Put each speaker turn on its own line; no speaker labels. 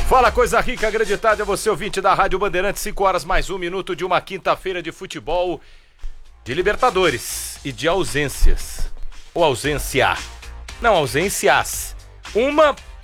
Fala, coisa rica, grande tarde a você, ouvinte da Rádio Bandeirantes, 5 horas mais 1 minuto de uma quinta-feira de futebol, de Libertadores e de ausências. Ou ausência. Não, ausências. Uma